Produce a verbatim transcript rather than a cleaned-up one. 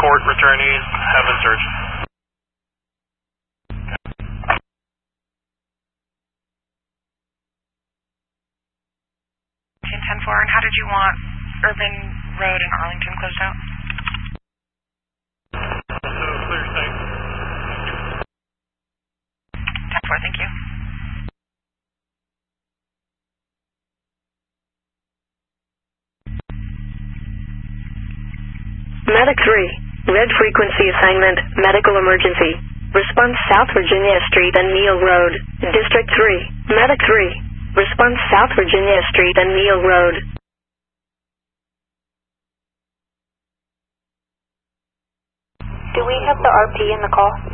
report returnees have been searched. ten four, and how did you want Urban Road and Arlington closed out? So clear state. ten four, thank you. Medic three, red frequency assignment, medical emergency. Response South Virginia Street and Neal Road. District three, Medic three, response South Virginia Street and Neal Road. Do we have the R P in the call?